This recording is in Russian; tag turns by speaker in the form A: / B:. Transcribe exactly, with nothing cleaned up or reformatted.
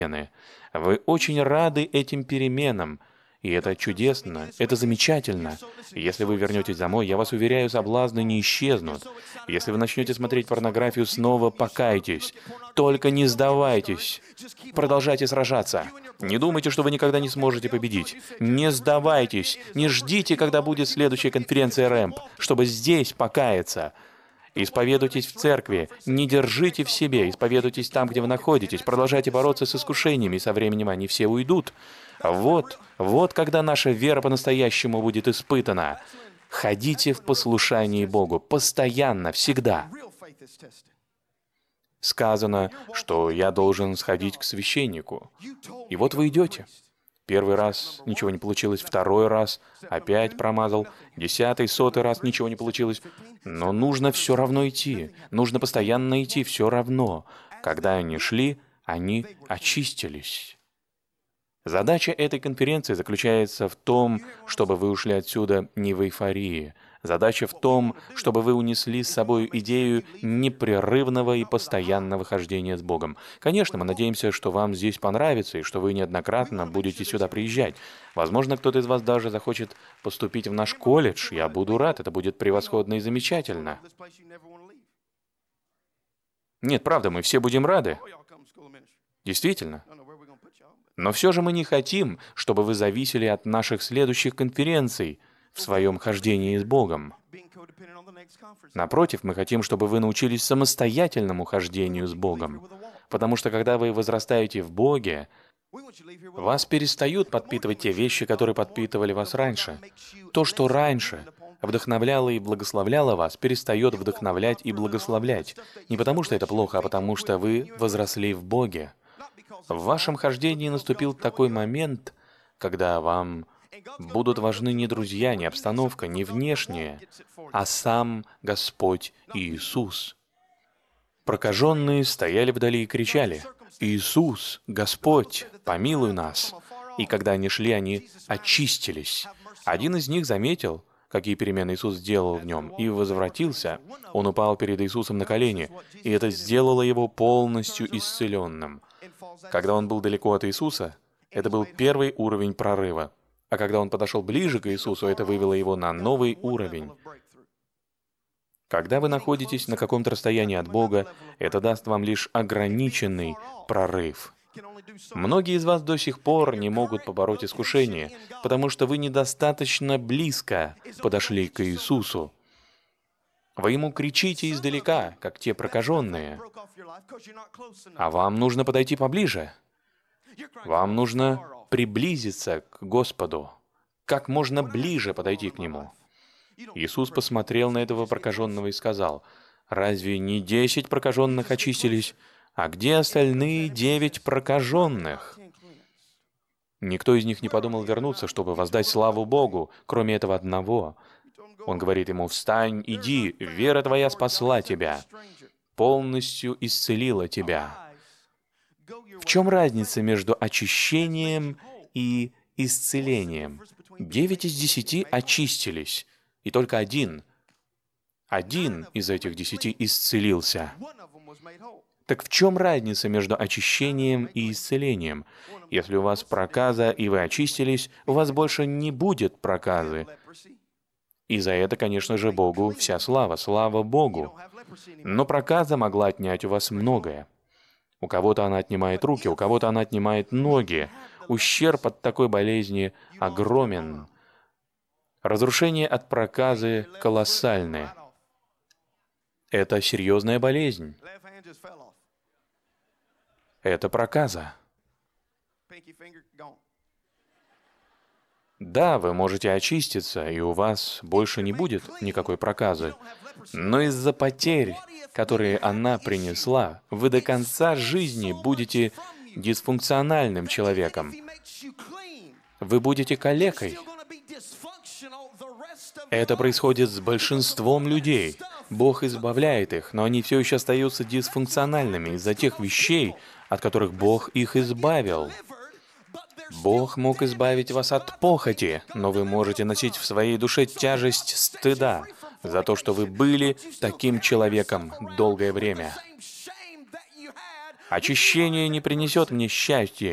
A: Вы очень рады этим переменам, и это чудесно, это замечательно. Если вы вернетесь домой, я вас уверяю, соблазны не исчезнут. Если вы начнете смотреть порнографию, снова покайтесь. Только не сдавайтесь. Продолжайте сражаться. Не думайте, что вы никогда не сможете победить. Не сдавайтесь. Не ждите, когда будет следующая конференция Рэмп, чтобы здесь покаяться. Исповедуйтесь в церкви, не держите в себе, исповедуйтесь там, где вы находитесь, продолжайте бороться с искушениями, и со временем они все уйдут. Вот, вот когда наша вера по-настоящему будет испытана. Ходите в послушании Богу, постоянно, всегда. Сказано, что я должен сходить к священнику. И вот вы идете. Первый раз ничего не получилось, второй раз опять промазал, десятый, сотый раз ничего не получилось. Но нужно все равно идти, нужно постоянно идти, все равно. Когда они шли, они очистились. Задача этой конференции заключается в том, чтобы вы ушли отсюда не в эйфории. Задача в том, чтобы вы унесли с собой идею непрерывного и постоянного хождения с Богом. Конечно, мы надеемся, что вам здесь понравится и что вы неоднократно будете сюда приезжать. Возможно, кто-то из вас даже захочет поступить в наш колледж. Я буду рад, это будет превосходно и замечательно. Нет, правда, мы все будем рады. Действительно. Но все же мы не хотим, чтобы вы зависели от наших следующих конференций в своем хождении с Богом. Напротив, мы хотим, чтобы вы научились самостоятельному хождению с Богом. Потому что когда вы возрастаете в Боге, вас перестают подпитывать те вещи, которые подпитывали вас раньше. То, что раньше вдохновляло и благословляло вас, перестает вдохновлять и благословлять. Не потому, что это плохо, а потому, что вы возросли в Боге. В вашем хождении наступил такой момент, когда вам будут важны не друзья, не обстановка, не внешнее, а сам Господь Иисус. Прокаженные стояли вдали и кричали: «Иисус, Господь, помилуй нас!» И когда они шли, они очистились. Один из них заметил, какие перемены Иисус сделал в нем, и возвратился. Он упал перед Иисусом на колени, и это сделало его полностью исцеленным. Когда он был далеко от Иисуса, это был первый уровень прорыва. А когда он подошел ближе к Иисусу, это вывело его на новый уровень. Когда вы находитесь на каком-то расстоянии от Бога, это даст вам лишь ограниченный прорыв. Многие из вас до сих пор не могут побороть искушение, потому что вы недостаточно близко подошли к Иисусу. Вы ему кричите издалека, как те прокаженные, а вам нужно подойти поближе. Вам нужно приблизиться к Господу, как можно ближе подойти к Нему. Иисус посмотрел на этого прокаженного и сказал: «Разве не десять прокаженных очистились? А где остальные девять прокаженных?» Никто из них не подумал вернуться, чтобы воздать славу Богу, кроме этого одного. Он говорит ему: «Встань, иди, вера твоя спасла тебя, полностью исцелила тебя». В чем разница между очищением и исцелением? Девять из десяти очистились, и только один, один из этих десяти исцелился. Так в чем разница между очищением и исцелением? Если у вас проказа, и вы очистились, у вас больше не будет проказы. И за это, конечно же, Богу вся слава, слава Богу. Но проказа могла отнять у вас многое. У кого-то она отнимает руки, у кого-то она отнимает ноги. Ущерб от такой болезни огромен. Разрушение от проказы колоссальное. Это серьезная болезнь. Это проказа. Да, вы можете очиститься, и у вас больше не будет никакой проказы. Но из-за потерь, которые она принесла, вы до конца жизни будете дисфункциональным человеком. Вы будете калекой. Это происходит с большинством людей. Бог избавляет их, но они все еще остаются дисфункциональными из-за тех вещей, от которых Бог их избавил. Бог мог избавить вас от похоти, но вы можете носить в своей душе тяжесть стыда за то, что вы были таким человеком долгое время. Очищение не принесет мне счастья,